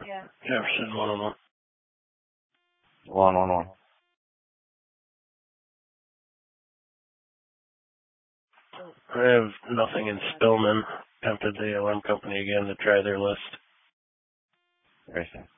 Jefferson 111. 111. I have nothing in Spillman. Tempted the alarm company again to try their list. Very soon.